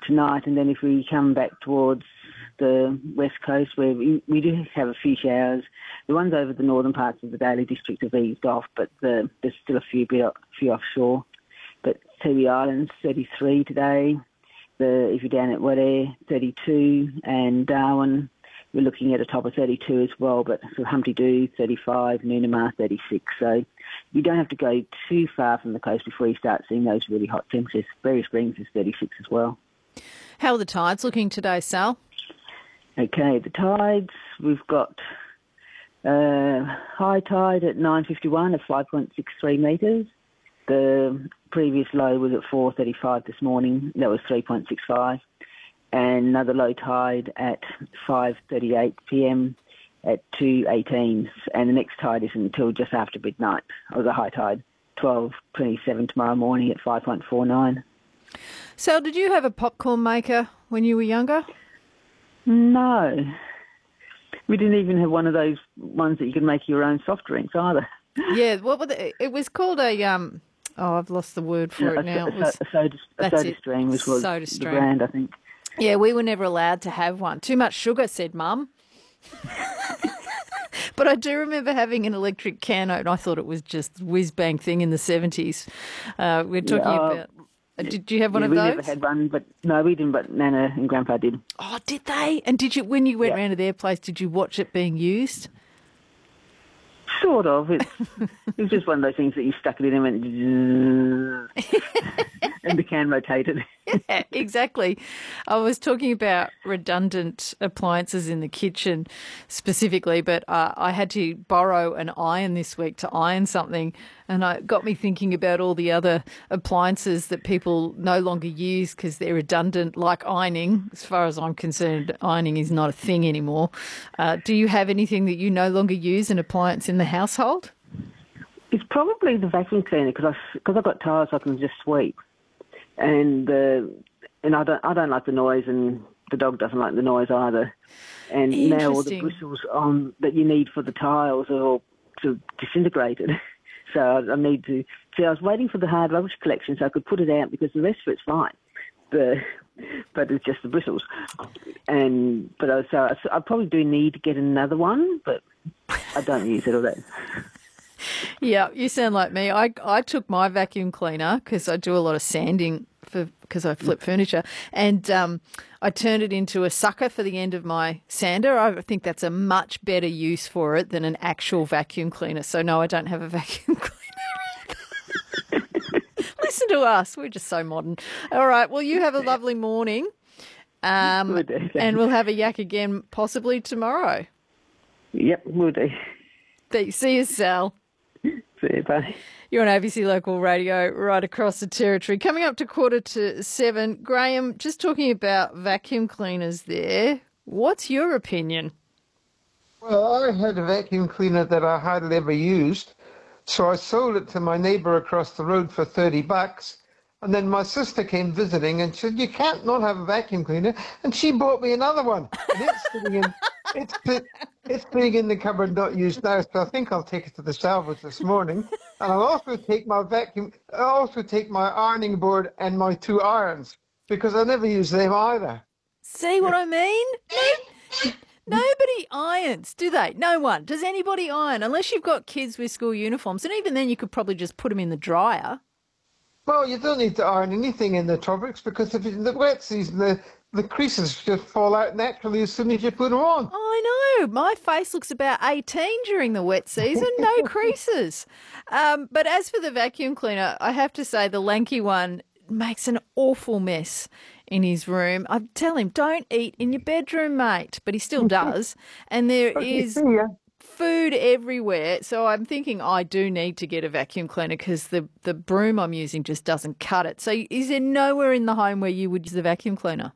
tonight, and then if we come back towards the west coast, where we do have a few showers. The ones over the northern parts of the Daly district have eased off, but there's still a few offshore. But Tiwi Islands, 33 today. If you're down at Wadair, 32, and Darwin, we're looking at a top of 32 as well, but for Humpty Doo, 35, Noonamah, 36. So you don't have to go too far from the coast before you start seeing those really hot temperatures. Berry Springs is 36 as well. How are the tides looking today, Sal? Okay, the tides, we've got high tide at 9:51 at 5.63 metres. The previous low was at 4:35 this morning. That was 3.65. And another low tide at 5:38 p.m. at 2:18. And the next tide isn't until just after midnight, or the high tide, 12:27 tomorrow morning at 5.49. Sal, did you have a popcorn maker when you were younger? No. We didn't even have one of those ones that you can make your own soft drinks either. Yeah, it was called a I've lost the word for it now. A soda stream was the brand, I think. Yeah, we were never allowed to have one. Too much sugar, said Mum. But I do remember having an electric can opener. I thought it was just a whiz-bang thing in the 70s. We're talking about... Did you have one of those? We never had one, but no, we didn't, but Nana and Grandpa did. Oh, did they? And did you, when you went round to their place, did you watch it being used? Sort of. It was just one of those things that you stuck it in and went, and the can rotated. Yeah, exactly. I was talking about redundant appliances in the kitchen specifically, but I had to borrow an iron this week to iron something, and it got me thinking about all the other appliances that people no longer use because they're redundant, like ironing. As far as I'm concerned, ironing is not a thing anymore. Do you have anything that you no longer use, an appliance in the household? It's probably the vacuum cleaner because I've got tiles I can just sweep. And I don't like the noise, and the dog doesn't like the noise either. And now all the bristles that you need for the tiles are all disintegrated. So I need to... See, I was waiting for the hard rubbish collection so I could put it out because the rest of it's fine. But it's just the bristles. So I probably do need to get another one, but I don't use it all that. Yeah, you sound like me. I took my vacuum cleaner because I do a lot of sanding because I flip furniture, and I turned it into a sucker for the end of my sander. I think that's a much better use for it than an actual vacuum cleaner. So no, I don't have a vacuum cleaner. Listen to us. We're just so modern. All right. Well, you have a lovely morning, and we'll have a yak again possibly tomorrow. Yep, we'll do. See you, Sal. See you, bye. You're on ABC Local Radio right across the territory. Coming up to 6:45, Graham, just talking about vacuum cleaners there. What's your opinion? Well, I had a vacuum cleaner that I hardly ever used, so I sold it to my neighbour across the road for $30. And then my sister came visiting and said, "You can't not have a vacuum cleaner." And she bought me another one. And it's sitting in, it's being in the cupboard, not used now. So I think I'll take it to the salvage this morning. And I'll also take my ironing board and my 2 irons because I never use them either. See what I mean? Nobody irons, do they? No one. Does anybody iron? Unless you've got kids with school uniforms. And even then you could probably just put them in the dryer. Well, you don't need to iron anything in the tropics because if it's in the wet season, the creases just fall out naturally as soon as you put them on. I know. My face looks about 18 during the wet season. No creases. But as for the vacuum cleaner, I have to say the lanky one makes an awful mess in his room. I tell him, don't eat in your bedroom, mate. But he still does. And there is... food everywhere. So I'm thinking I do need to get a vacuum cleaner because the broom I'm using just doesn't cut it. So is there nowhere in the home where you would use the vacuum cleaner?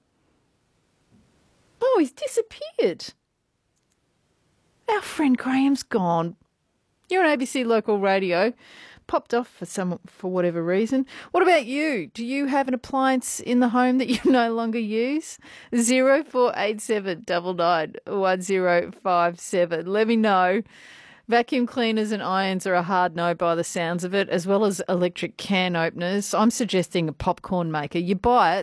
Oh, he's disappeared. Our friend Graham's gone. You're on ABC Local Radio. Popped off for whatever reason. What about you? Do you have an appliance in the home that you no longer use? 0487 99 1057. Let me know. Vacuum cleaners and irons are a hard no by the sounds of it, as well as electric can openers. I'm suggesting a popcorn maker. You buy it,